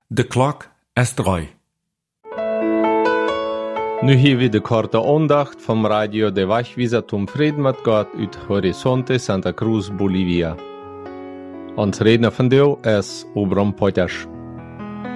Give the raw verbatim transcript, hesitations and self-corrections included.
De klok is drei. Nu hier weer de korte aandacht van Radio de Wachwieser zum Frieden mit Gott uit Horizonte Santa Cruz, Bolivia. Ons redner van deel is Obram Potters.